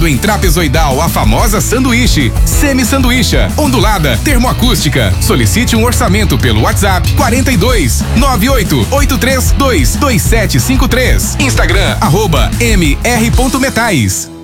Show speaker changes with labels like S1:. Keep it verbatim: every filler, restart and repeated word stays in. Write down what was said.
S1: Acabamento em trapezoidal, a famosa sanduíche, semi-sanduícha, ondulada, termoacústica. Solicite um orçamento pelo WhatsApp quarenta e dois, nove oito oito três dois, dois sete cinco três. Instagram, arroba mr.metais.